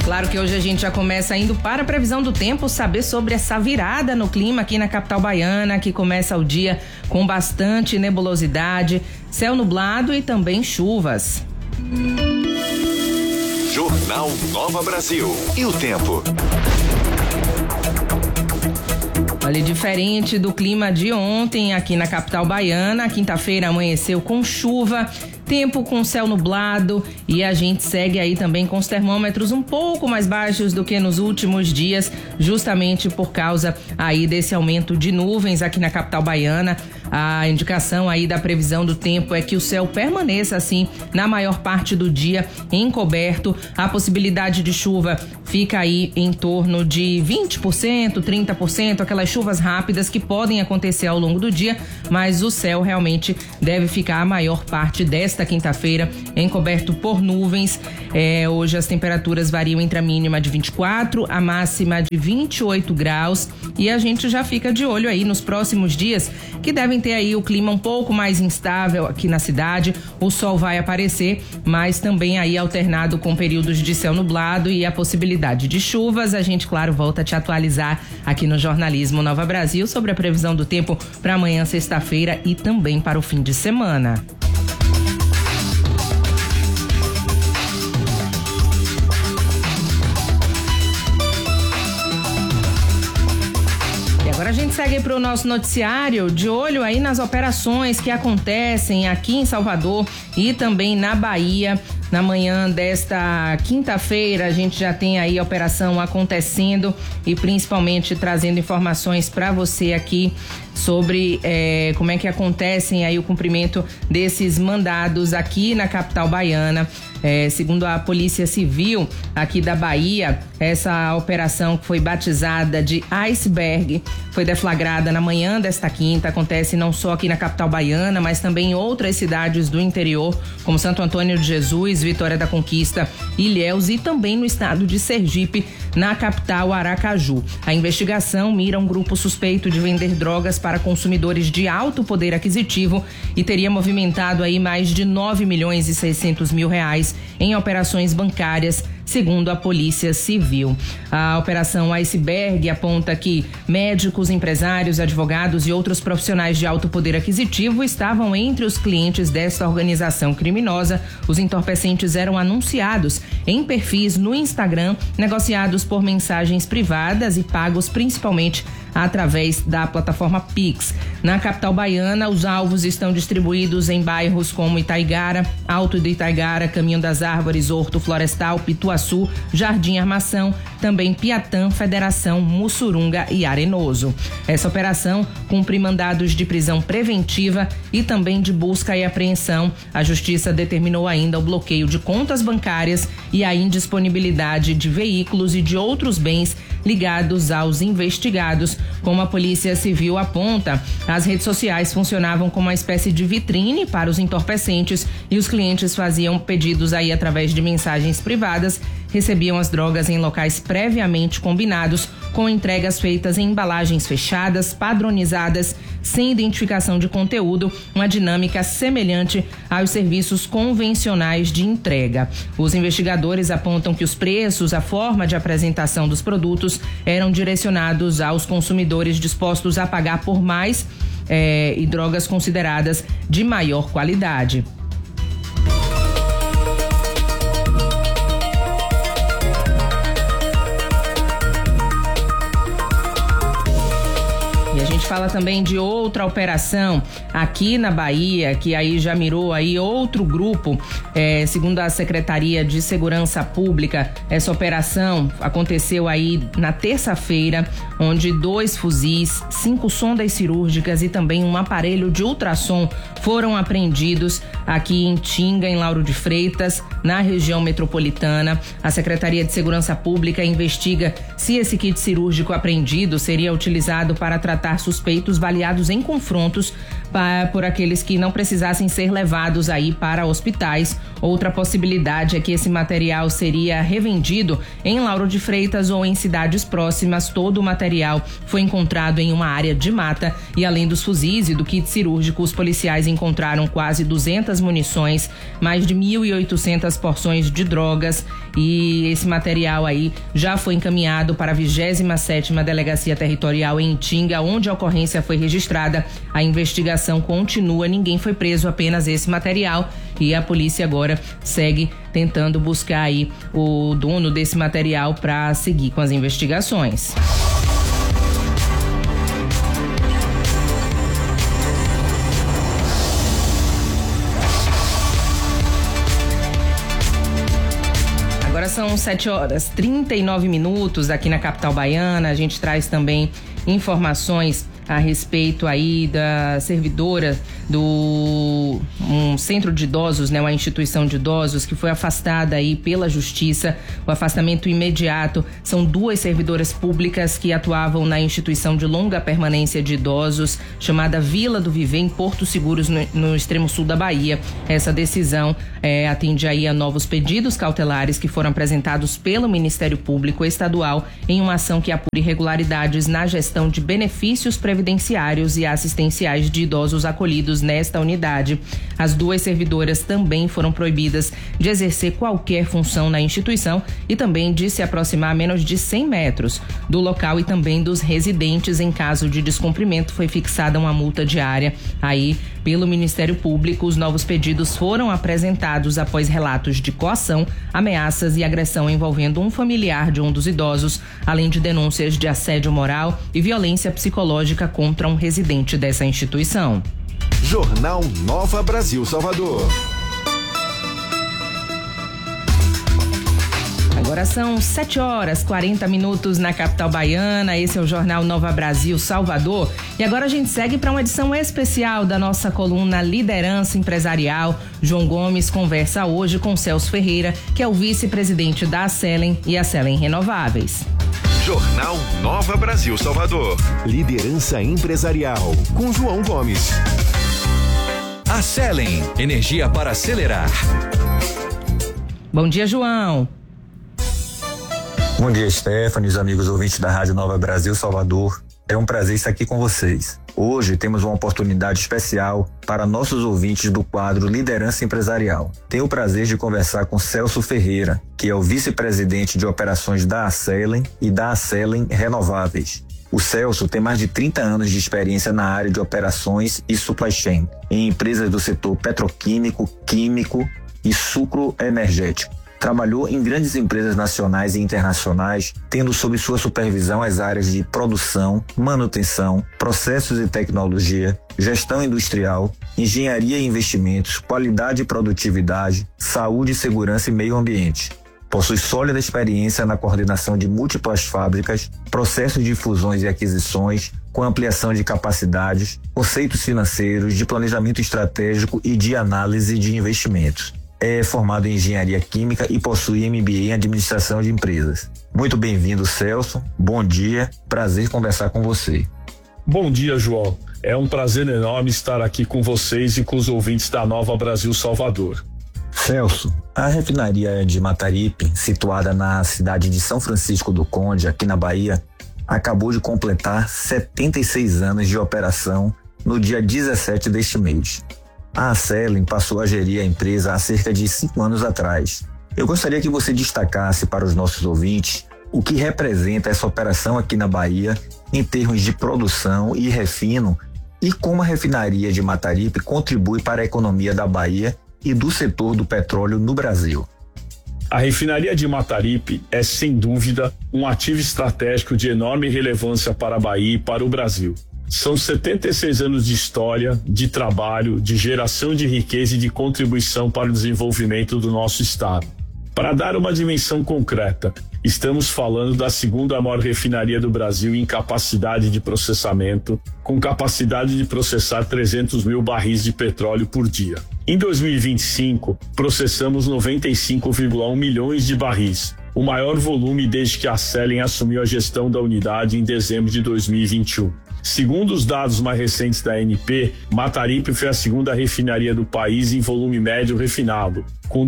Claro que hoje a gente já começa indo para a previsão do tempo, saber sobre essa virada no clima aqui na capital baiana, que começa o dia com bastante nebulosidade, céu nublado e também chuvas. Jornal Nova Brasil. E o tempo? Olha, diferente do clima de ontem aqui na capital baiana, a quinta-feira amanheceu com chuva, tempo com céu nublado e a gente segue aí também com os termômetros um pouco mais baixos do que nos últimos dias, justamente por causa aí desse aumento de nuvens aqui na capital baiana. A indicação aí da previsão do tempo é que o céu permaneça assim na maior parte do dia encoberto. A possibilidade de chuva fica aí em torno de 20%, 30%, aquelas chuvas rápidas que podem acontecer ao longo do dia, mas o céu realmente deve ficar a maior parte desta quinta-feira encoberto por nuvens. Hoje as temperaturas variam entre a mínima de 24, a máxima de 28 graus e a gente já fica de olho aí nos próximos dias, que devem ter aí o clima um pouco mais instável aqui na cidade. O sol vai aparecer, mas também aí alternado com períodos de céu nublado e a possibilidade de chuvas. A gente, claro, volta a te atualizar aqui no Jornalismo Nova Brasil sobre a previsão do tempo para amanhã, sexta-feira e também para o fim de semana. Agora a gente segue para o nosso noticiário, de olho aí nas operações que acontecem aqui em Salvador e também na Bahia. Na manhã desta quinta-feira a gente já tem aí a operação acontecendo e principalmente trazendo informações para você aqui sobre como é que acontecem aí o cumprimento desses mandados aqui na capital baiana. Segundo a Polícia Civil aqui da Bahia, essa operação que foi batizada de Iceberg foi deflagrada na manhã desta quinta. Acontece não só aqui na capital baiana, mas também em outras cidades do interior, como Santo Antônio de Jesus, Vitória da Conquista, Ilhéus e também no estado de Sergipe, na capital Aracaju. A investigação mira um grupo suspeito de vender drogas para consumidores de alto poder aquisitivo e teria movimentado aí mais de 9.600.000 reais em operações bancárias, segundo a Polícia Civil. A operação Iceberg aponta que médicos, empresários, advogados e outros profissionais de alto poder aquisitivo estavam entre os clientes desta organização criminosa. Os entorpecentes eram anunciados em perfis no Instagram, negociados por mensagens privadas e pagos principalmente através da plataforma Pix. Na capital baiana, os alvos estão distribuídos em bairros como Itaigara, Alto de Itaigara, Caminho das Árvores, Horto Florestal, Pituaçu, Jardim Armação, também Piatã, Federação, Mussurunga e Arenoso. Essa operação cumpre mandados de prisão preventiva e também de busca e apreensão. A Justiça determinou ainda o bloqueio de contas bancárias e a indisponibilidade de veículos e de outros bens ligados aos investigados. Como a Polícia Civil aponta, as redes sociais funcionavam como uma espécie de vitrine para os entorpecentes e os clientes faziam pedidos aí através de mensagens privadas, recebiam as drogas em locais previamente combinados, com entregas feitas em embalagens fechadas, padronizadas, sem identificação de conteúdo, uma dinâmica semelhante aos serviços convencionais de entrega. Os investigadores apontam que os preços, a forma de apresentação dos produtos eram direcionados aos consumidores dispostos a pagar por mais e drogas consideradas de maior qualidade. E a gente fala também de outra operação aqui na Bahia, que aí já mirou aí outro grupo, segundo a Secretaria de Segurança Pública. Essa operação aconteceu aí na terça-feira, onde 2 fuzis, 5 sondas cirúrgicas e também um aparelho de ultrassom foram apreendidos aqui em Tinga, em Lauro de Freitas, na região metropolitana. A Secretaria de Segurança Pública investiga se esse kit cirúrgico apreendido seria utilizado para tratar suspeitos baleados em confrontos por aqueles que não precisassem ser levados aí para hospitais. Outra possibilidade é que esse material seria revendido em Lauro de Freitas ou em cidades próximas. Todo o material foi encontrado em uma área de mata e, além dos fuzis e do kit cirúrgico, os policiais encontraram quase 200 munições, mais de 1.800 porções de drogas e esse material aí já foi encaminhado para a 27ª Delegacia Territorial em Itinga, onde a ocorrência foi registrada. A investigação continua, ninguém foi preso, apenas esse material, e a polícia agora segue tentando buscar aí o dono desse material para seguir com as investigações. Agora são 7h39 aqui na capital baiana. A gente traz também informações a respeito aí da servidora do centro de idosos, né, uma instituição de idosos que foi afastada aí pela justiça. O afastamento imediato são 2 servidoras públicas que atuavam na instituição de longa permanência de idosos chamada Vila do Viver, em Porto Seguros, no extremo sul da Bahia. Essa decisão atende aí a novos pedidos cautelares que foram apresentados pelo Ministério Público Estadual em uma ação que apura irregularidades na gestão de benefícios previdenciários e assistenciais de idosos acolhidos nesta unidade. As 2 servidoras também foram proibidas de exercer qualquer função na instituição e também de se aproximar a menos de 100 metros do local e também dos residentes. Em caso de descumprimento, foi fixada uma multa diária aí pelo Ministério Público. Os novos pedidos foram apresentados após relatos de coação, ameaças e agressão envolvendo um familiar de um dos idosos, além de denúncias de assédio moral e violência psicológica contra um residente dessa instituição. Jornal Nova Brasil Salvador. Agora são 7h40 na capital baiana. Esse é o Jornal Nova Brasil Salvador. E agora a gente segue para uma edição especial da nossa coluna Liderança Empresarial. João Gomes conversa hoje com Celso Ferreira, que é o vice-presidente da Acelen e Acelen Renováveis. Jornal Nova Brasil Salvador. Liderança Empresarial com João Gomes. Acelen, energia para acelerar. Bom dia, João. Bom dia, Stephanie, os amigos ouvintes da Rádio Nova Brasil Salvador. É um prazer estar aqui com vocês. Hoje temos uma oportunidade especial para nossos ouvintes do quadro Liderança Empresarial. Tenho o prazer de conversar com Celso Ferreira, que é o vice-presidente de operações da Acelen e da Acelen Renováveis. O Celso tem mais de 30 anos de experiência na área de operações e supply chain, em empresas do setor petroquímico, químico e sucro energético. Trabalhou em grandes empresas nacionais e internacionais, tendo sob sua supervisão as áreas de produção, manutenção, processos e tecnologia, gestão industrial, engenharia e investimentos, qualidade e produtividade, saúde, segurança e meio ambiente. Possui sólida experiência na coordenação de múltiplas fábricas, processos de fusões e aquisições, com ampliação de capacidades, conceitos financeiros, de planejamento estratégico e de análise de investimentos. É formado em engenharia química e possui MBA em administração de empresas. Muito bem-vindo, Celso. Bom dia. Prazer conversar com você. Bom dia, João. É um prazer enorme estar aqui com vocês e com os ouvintes da Nova Brasil Salvador. Celso, a refinaria de Mataripe, situada na cidade de São Francisco do Conde, aqui na Bahia, acabou de completar 76 anos de operação no dia 17 deste mês. A Acelen passou a gerir a empresa há cerca de 5 anos atrás. Eu gostaria que você destacasse para os nossos ouvintes o que representa essa operação aqui na Bahia em termos de produção e refino e como a refinaria de Mataripe contribui para a economia da Bahia e do setor do petróleo no Brasil. A refinaria de Mataripe é, sem dúvida, um ativo estratégico de enorme relevância para a Bahia e para o Brasil. São 76 anos de história, de trabalho, de geração de riqueza e de contribuição para o desenvolvimento do nosso estado. Para dar uma dimensão concreta, estamos falando da segunda maior refinaria do Brasil em capacidade de processamento, com capacidade de processar 300 mil barris de petróleo por dia. Em 2025, processamos 95,1 milhões de barris, o maior volume desde que a Acelen assumiu a gestão da unidade em dezembro de 2021. Segundo os dados mais recentes da ANP, Mataripe foi a segunda refinaria do país em volume médio refinado, com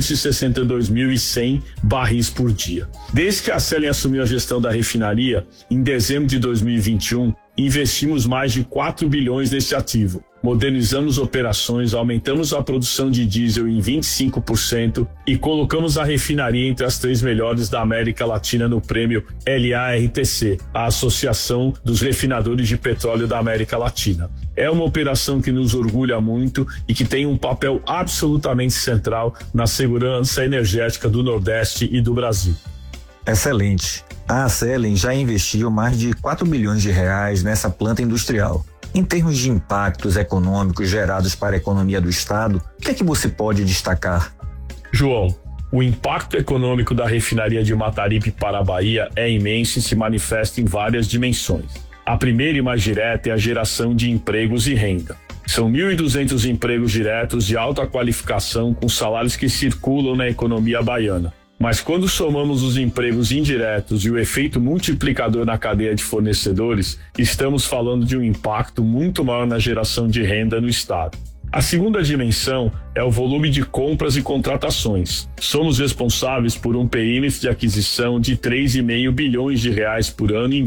262.100 barris por dia. Desde que a Acelen assumiu a gestão da refinaria, em dezembro de 2021, investimos mais de 4 bilhões neste ativo, modernizamos operações, aumentamos a produção de diesel em 25% e colocamos a refinaria entre as 3 melhores da América Latina no prêmio LARTC, a Associação dos Refinadores de Petróleo da América Latina. É uma operação que nos orgulha muito e que tem um papel absolutamente central na segurança energética do Nordeste e do Brasil. Excelente. A Acelen já investiu mais de 4 bilhões de reais nessa planta industrial. Em termos de impactos econômicos gerados para a economia do Estado, o que é que você pode destacar? João, o impacto econômico da refinaria de Mataripe para a Bahia é imenso e se manifesta em várias dimensões. A primeira e mais direta é a geração de empregos e renda. São 1.200 empregos diretos de alta qualificação com salários que circulam na economia baiana. Mas quando somamos os empregos indiretos e o efeito multiplicador na cadeia de fornecedores, estamos falando de um impacto muito maior na geração de renda no Estado. A segunda dimensão é o volume de compras e contratações. Somos responsáveis por um perímetro de aquisição de 3,5 bilhões de reais por ano em